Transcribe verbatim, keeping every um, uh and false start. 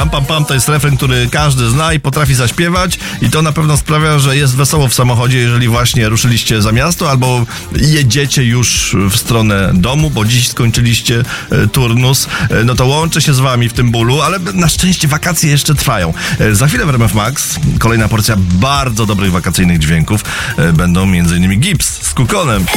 pam, pam, pam to jest refren, który każdy zna i potrafi zaśpiewać i to na pewno sprawia, że jest wesoło w samochodzie, jeżeli właśnie ruszyliście za miasto albo jedziecie już w stronę domu, bo dziś skończyliście e, turnus, e, no to łączę się z wami w tym bólu, ale na szczęście wakacje jeszcze trwają. E, za chwilę w R M F Max kolejna porcja bardzo dobrych wakacyjnych dźwięków. E, będą między innymi Gibbs z Kukonem.